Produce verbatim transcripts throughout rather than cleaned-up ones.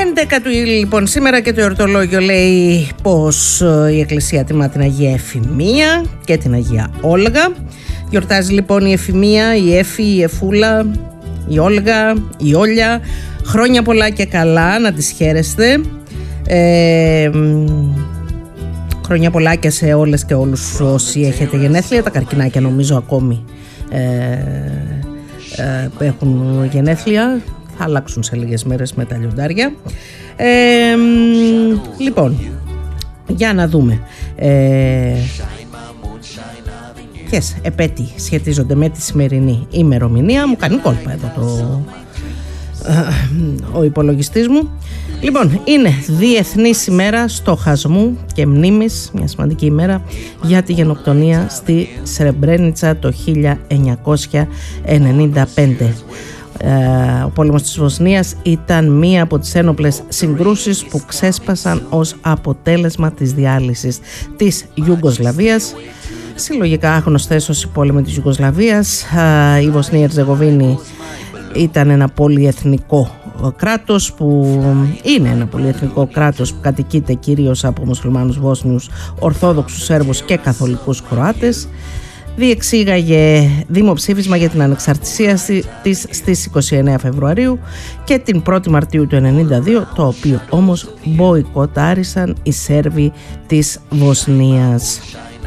έντεκα του λοιπόν σήμερα και το εορτολόγιο λέει πως η Εκκλησία τιμά την Αγία Εφημία και την Αγία Όλγα. Γιορτάζει λοιπόν η Εφημία, η Έφη, η Εφούλα, η Όλγα, η Όλια. Χρόνια πολλά και καλά, να τις χαίρεστε. Ε, χρόνια πολλά και σε όλες και όλους όσοι έχετε γενέθλια. Τα καρκινάκια νομίζω ακόμη ε, ε, έχουν γενέθλια. Θα αλλάξουν σε λίγες μέρες με τα λιοντάρια. Ε, λοιπόν, για να δούμε. Ε, ποιες επέτειοι σχετίζονται με τη σημερινή ημερομηνία. Μου κάνει κόλπα εδώ το, ε, ο υπολογιστής μου. Λοιπόν, είναι Διεθνής ημέρα στοχασμού και μνήμης, μια σημαντική ημέρα για τη γενοκτονία στη Σρεμπρένιτσα το χίλια εννιακόσια ενενήντα πέντε. Ο πόλεμος της Βοσνίας ήταν μία από τις ένοπλες συγκρούσεις που ξέσπασαν ως αποτέλεσμα της διάλυσης της Ιουγκοσλαβίας. Συλλογικά γνωστές ως οι πόλεμοι της Ιουγκοσλαβίας. Η Βοσνία Ερζεγοβίνη ήταν ένα πολυεθνικό κράτος που είναι ένα πολυεθνικό κράτος που κατοικείται κυρίως από μουσουλμάνους Βόσνιους, Ορθόδοξους Σέρβους και Καθολικούς Κροάτες. Διεξήγαγε δημοψήφισμα για την ανεξαρτησία της στις είκοσι εννέα Φεβρουαρίου και την πρώτη Μαρτίου του ενενήντα δύο, το οποίο όμως μποϊκοτάρισαν οι Σέρβοι της Βοσνίας.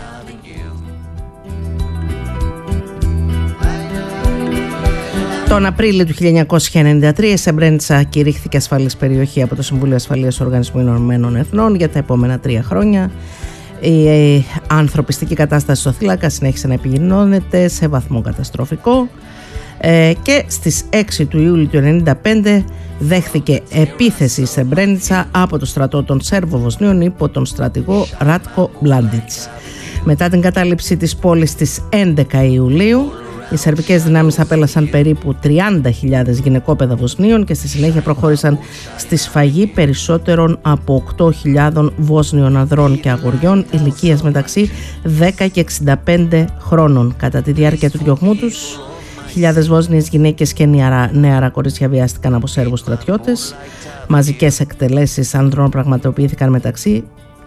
Τον Απρίλιο του χίλια εννιακόσια ενενήντα τρία η Σρεμπρένιτσα κηρύχθηκε ασφαλής περιοχή από το Συμβούλιο Ασφαλείας του Οργανισμού Ηνωμένων Εθνών για τα επόμενα τρία χρόνια. Η ανθρωπιστική κατάσταση στο θύλακα συνέχισε να επιδεινώνεται σε βαθμό καταστροφικό και στις έξι του Ιούλιου του ενενήντα πέντε δέχθηκε επίθεση η Σρεμπρένιτσα από το στρατό των Σέρβο-Βοσνίων υπό τον στρατηγό Ράτκο Μπλάντιτς. Μετά την κατάληψη της πόλης στις έντεκα Ιουλίου, οι σερβικές δυνάμεις απέλασαν περίπου τριάντα χιλιάδες γυναικόπαιδα Βοσνίων και στη συνέχεια προχώρησαν στη σφαγή περισσότερων από οκτώ χιλιάδες Βόσνιων ανδρών και αγοριών ηλικίας μεταξύ δέκα και εξήντα πέντε χρόνων. Κατά τη διάρκεια του διωγμού τους, χιλιάδες Βόσνιες γυναίκες και νεαρά, νεαρά κορίτσια βιάστηκαν από Σέρβους στρατιώτες. Μαζικές εκτελέσεις ανδρών πραγματοποιήθηκαν μεταξύ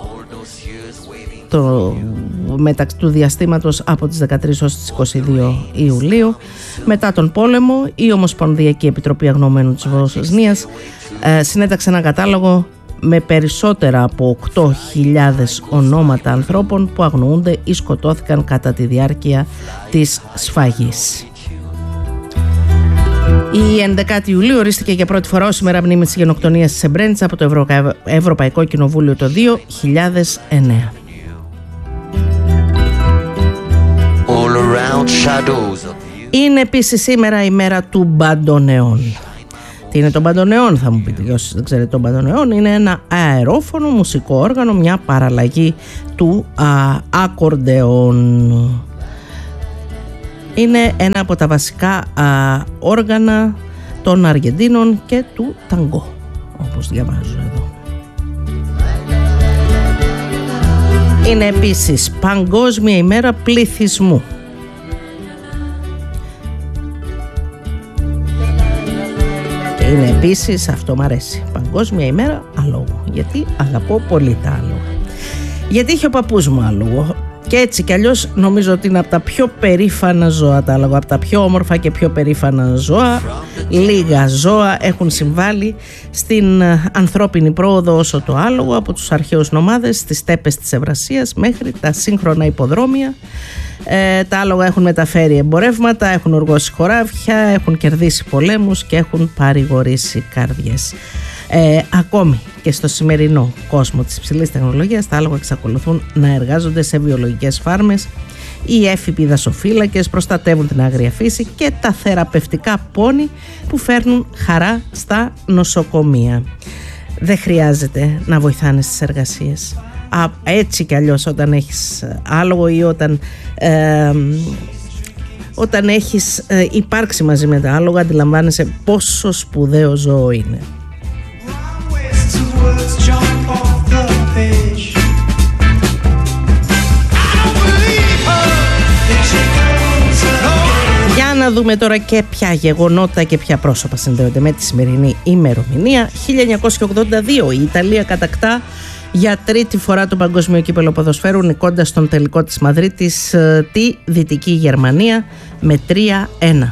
Το, μεταξύ του διαστήματος από τις δεκατρείς ως τις είκοσι δύο Ιουλίου. Μετά τον πόλεμο, η Ομοσπονδιακή Επιτροπή Αγνοωμένων της Βοσνίας ε, συνέταξε ένα κατάλογο με περισσότερα από οκτώ χιλιάδες ονόματα ανθρώπων που αγνοούνται ή σκοτώθηκαν κατά τη διάρκεια της σφαγής. Η έντεκα Ιουλίου ορίστηκε για πρώτη φορά ως ημέρα μνήμης της γενοκτονίας της Σρεμπρένιτσα από το Ευρω... Ευρωπαϊκό Κοινοβούλιο το δύο χιλιάδες εννέα. Είναι επίσης σήμερα η μέρα του μπαντονεών. Τι είναι το μπαντονεών, θα μου πείτε, όσοι δεν ξέρετε, το μπαντονεών είναι ένα αερόφωνο μουσικό όργανο, μια παραλλαγή του α, ακορντεόν. Είναι ένα από τα βασικά α, όργανα των Αργεντίνων και του ταγκό, όπως διαβάζω εδώ. Είναι επίσης Παγκόσμια ημέρα πληθυσμού. Και είναι επίσης, αυτό μ' αρέσει, Παγκόσμια ημέρα αλόγου. Γιατί αγαπώ πολύ τα άλογα. Γιατί είχε ο παππούς μου άλογο. Και έτσι κι αλλιώς νομίζω ότι είναι από τα πιο περήφανα ζώα τα άλογα, από τα πιο όμορφα και πιο περήφανα ζώα. Λίγα ζώα έχουν συμβάλει στην ανθρώπινη πρόοδο όσο το άλογο, από τους αρχαίους νομάδες στις στέπες της Ευρασίας μέχρι τα σύγχρονα υποδρόμια. Ε, τα άλογα έχουν μεταφέρει εμπορεύματα, έχουν οργώσει χωράφια, έχουν κερδίσει πολέμους και έχουν παρηγορήσει καρδιές. Ε, ακόμη και στο σημερινό κόσμο της υψηλής τεχνολογίας, τα άλογα εξακολουθούν να εργάζονται σε βιολογικές φάρμες. Οι έφηποι δασοφύλακες προστατεύουν την άγρια φύση και τα θεραπευτικά πόνι που φέρνουν χαρά στα νοσοκομεία. Δεν χρειάζεται να βοηθάνε στις εργασίες. Α, έτσι κι αλλιώς όταν έχεις άλογο ή όταν, ε, όταν έχεις ε, υπάρξει μαζί με τα άλογα, αντιλαμβάνεσαι πόσο σπουδαίο ζώο είναι. Για να δούμε τώρα και ποια γεγονότα και ποια πρόσωπα συνδέονται με τη σημερινή ημερομηνία. χίλια εννιακόσια ογδόντα δύο η Ιταλία κατακτά για τρίτη φορά το παγκόσμιο κύπελλο ποδοσφαίρου, νικώντας στον τελικό της Μαδρίτης τη Δυτική Γερμανία με τρία ένα.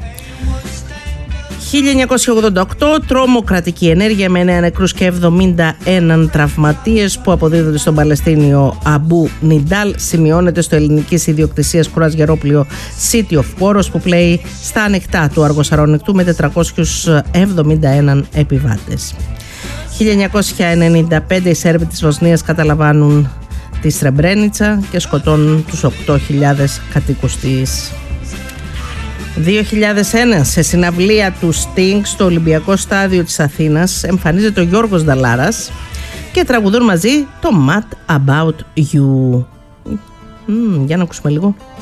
χίλια εννιακόσια ογδόντα οκτώ τρομοκρατική ενέργεια με εννέα νεκρούς και εβδομήντα ένα τραυματίες που αποδίδονται στον Παλαιστίνιο Αμπού Νιντάλ σημειώνεται στο ελληνικής ιδιοκτησίας κρουαζιερόπλοιο City of Poros που πλέει στα ανοιχτά του Αργοσαρονικτού με τετρακόσιους εβδομήντα ένα επιβάτες. χίλια εννιακόσια ενενήντα πέντε οι Σέρβοι της Βοσνίας καταλαμβάνουν τη Σρεμπρένιτσα και σκοτώνουν τους οκτώ χιλιάδες κατοίκους της. δύο χιλιάδες ένα σε συναυλία του Sting στο Ολυμπιακό Στάδιο της Αθήνας εμφανίζεται ο Γιώργος Νταλάρας και τραγουδούν μαζί το Mad About You. Mm, για να ακούσουμε λίγο.